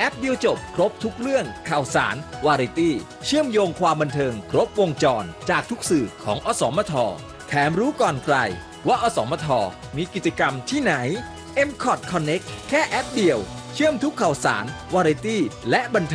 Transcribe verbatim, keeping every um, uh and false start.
แอปเดียวจบครบทุกเรื่องข่าวสารวาไรตี้เชื่อมโยงความบันเทิงครบวงจรจากทุกสื่อของอสมทแถมรู้ก่อนใครว่าอสมทมีกิจกรรมที่ไหน เอ็ม คอท Connect แค่แอปเดียวเชื่อมทุกข่าวสารวาไรตี้และบันเทิง